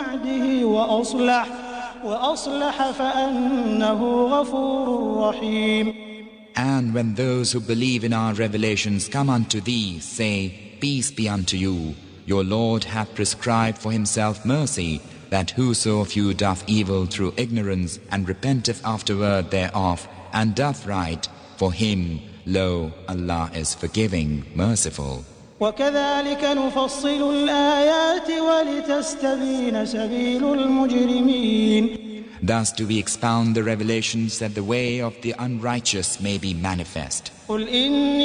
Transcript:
بعده وأصلح فأنه غفور رحيم. And when those who believe in our revelations come unto thee, say, Peace be unto you. Your Lord hath prescribed for himself mercy, that whoso of you doth evil through ignorance and repenteth afterward thereof, and doth right, for him, lo, Allah is forgiving, merciful. وكذلك نفصل الآيات ولتستبين سبيل المجرمين. Thus do we expound the revelations that the way of the unrighteous may be manifest. قل إني